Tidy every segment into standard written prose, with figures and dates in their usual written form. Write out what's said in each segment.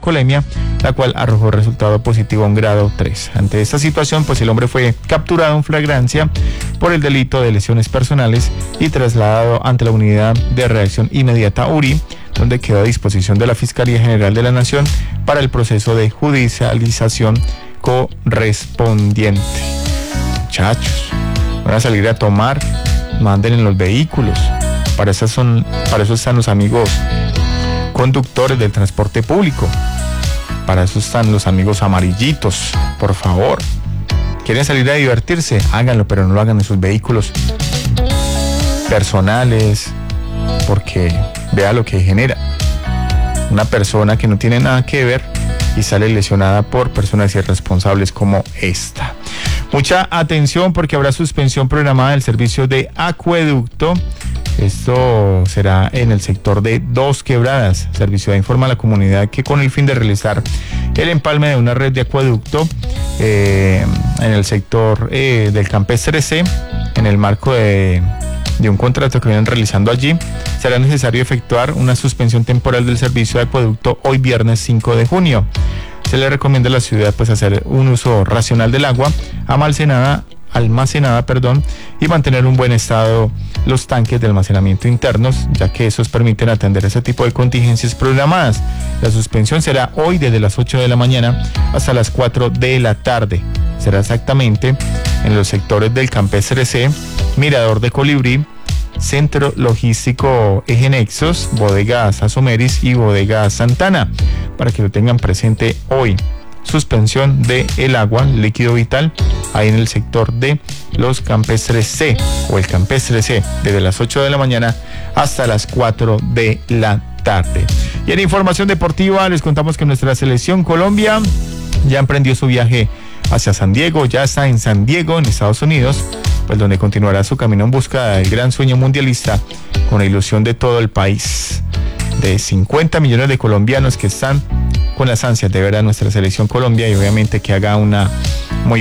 alcoholemia, la cual arrojó resultado positivo a un grado 3. Ante esta situación, pues el hombre fue capturado en flagrancia por el delito de lesiones personales y trasladado ante la unidad de reacción inmediata URI, donde quedó a disposición de la Fiscalía General de la Nación para el proceso de judicialización correspondiente. Muchachos, van a salir a tomar, manden en los vehículos. Para eso están los amigos conductores del transporte público. Para eso están los amigos amarillitos. Por favor, quieren salir a divertirse, háganlo, pero no lo hagan en sus vehículos personales, porque vea lo que genera. Una persona que no tiene nada que ver y sale lesionada por personas irresponsables como esta. Mucha atención, porque habrá suspensión programada del servicio de acueducto. Esto será en el sector de Dos Quebradas. Servicio informa a la comunidad que con el fin de realizar el empalme de una red de acueducto en el sector del Campestre C, en el marco de un contrato que vienen realizando allí, será necesario efectuar una suspensión temporal del servicio de acueducto hoy viernes 5 de junio. Se le recomienda a la ciudad pues hacer un uso racional del agua almacenada, y mantener un buen estado los tanques de almacenamiento internos, ya que esos permiten atender ese tipo de contingencias programadas. La suspensión será hoy desde las 8 de la mañana hasta las 4 de la tarde. Será exactamente en los sectores del Campestre C, Mirador de Colibrí, Centro Logístico Eje Nexos, Bodegas Asomeris y Bodegas Santana, para que lo tengan presente hoy. Suspensión del agua, líquido vital, ahí en el sector de los Campestres C, o el Campestre C, desde las 8 de la mañana hasta las 4 de la tarde. Y en información deportiva les contamos que nuestra selección Colombia ya emprendió su viaje hacia San Diego, ya está en San Diego, en Estados Unidos, pues donde continuará su camino en busca del gran sueño mundialista, con la ilusión de todo el país, de 50 millones de colombianos que están con las ansias de ver a nuestra selección Colombia, y obviamente que haga una muy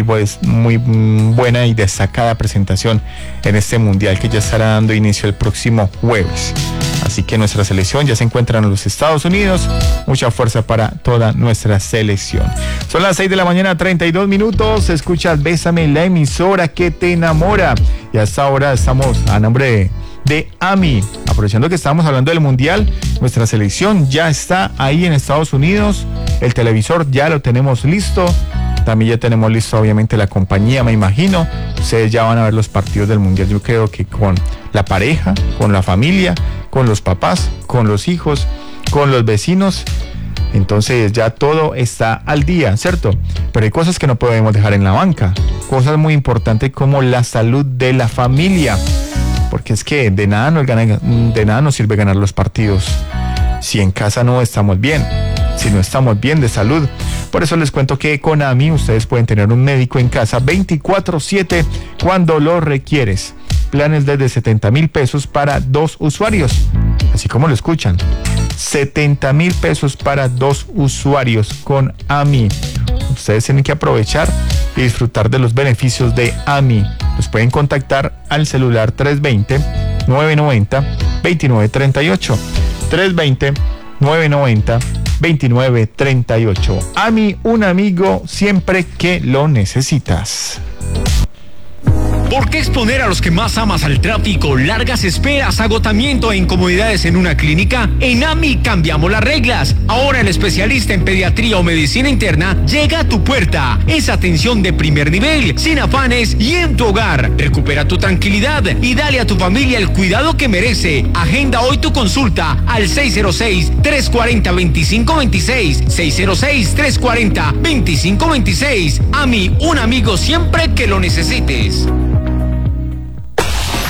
buena y destacada presentación en este mundial que ya estará dando inicio el próximo jueves. Así que nuestra selección ya se encuentra en los Estados Unidos. Mucha fuerza para toda nuestra selección. Son las 6 de la mañana, 32 minutos. Escuchas Bésame, la emisora que te enamora. Y hasta ahora estamos a nombre de AMI. Aprovechando que estamos hablando del mundial, nuestra selección ya está ahí en Estados Unidos. El televisor ya lo tenemos listo. También ya tenemos listo, obviamente, la compañía, me imagino. Ustedes ya van a ver los partidos del mundial. Yo creo que con la pareja, con la familia, con los papás, con los hijos, con los vecinos. Entonces ya todo está al día, ¿cierto? Pero hay cosas que no podemos dejar en la banca. Cosas muy importantes como la salud de la familia. Porque es que de nada nos sirve ganar los partidos si en casa no estamos bien, si no estamos bien de salud. Por eso les cuento que con AMI ustedes pueden tener un médico en casa 24/7 cuando lo requieres. Planes desde 70,000 pesos para 2 usuarios, así como lo escuchan. 70,000 pesos para 2 usuarios con AMI. Ustedes tienen que aprovechar y disfrutar de los beneficios de AMI. Los pueden contactar al celular 320-990-2938. 320-990-2938. AMI, un amigo siempre que lo necesitas. ¿Por qué exponer a los que más amas al tráfico, largas esperas, agotamiento e incomodidades en una clínica? En AMI cambiamos las reglas. Ahora el especialista en pediatría o medicina interna llega a tu puerta. Es atención de primer nivel, sin afanes y en tu hogar. Recupera tu tranquilidad y dale a tu familia el cuidado que merece. Agenda hoy tu consulta al 606-340-2526. 606-340-2526. AMI, un amigo siempre que lo necesites.